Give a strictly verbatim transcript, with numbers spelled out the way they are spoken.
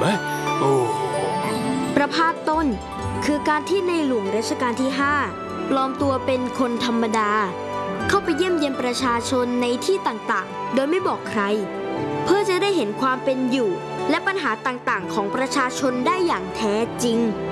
ไหมโอ้ประพาสต้นคือการที่ในหลวงรัชกาลที่ห้าปลอมตัวเป็นคนธรรมดาเข้าไปเยี่ยมเยียนประชาชนในที่ต่างๆโดยไม่บอกใครเพื่อจะได้เห็นความเป็นอยู่และปัญหาต่างๆของประชาชนได้อย่างแท้จริง